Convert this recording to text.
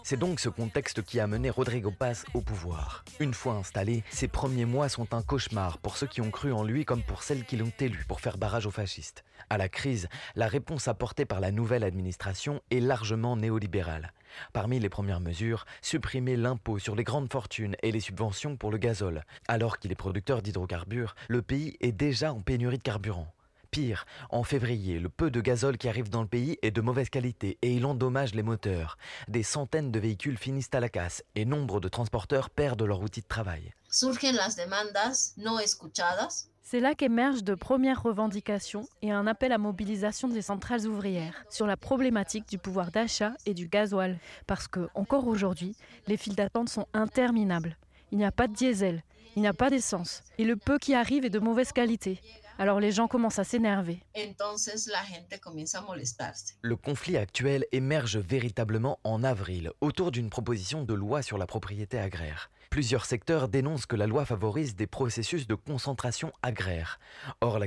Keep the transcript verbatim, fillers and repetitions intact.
C'est donc ce contexte qui a mené Rodrigo Paz au pouvoir. Une fois installé, ses premiers mois sont un cauchemar pour ceux qui ont cru en lui comme pour celles qui l'ont élu pour faire barrage aux fascistes. À la crise, la réponse apportée par la nouvelle administration est largement néolibérale. Parmi les premières mesures, supprimer l'impôt sur les grandes fortunes et les subventions pour le gazole. Alors qu'il est producteur d'hydrocarbures, le pays est déjà en pénurie de carburant. Pire, en février, le peu de gazole qui arrive dans le pays est de mauvaise qualité et il endommage les moteurs. Des centaines de véhicules finissent à la casse et nombre de transporteurs perdent leur outil de travail. Surgen las demandas no escuchadas. C'est là qu'émergent de premières revendications et un appel à mobilisation des centrales ouvrières sur la problématique du pouvoir d'achat et du gasoil. Parce que, encore aujourd'hui, les files d'attente sont interminables. Il n'y a pas de diesel, il n'y a pas d'essence. Et le peu qui arrive est de mauvaise qualité. Alors les gens commencent à s'énerver. Entonces la gente comienza a molestarse. Le conflit actuel émerge véritablement en avril, autour d'une proposition de loi sur la propriété agraire. Plusieurs secteurs dénoncent que la loi favorise des processus de concentration agraire. Or, la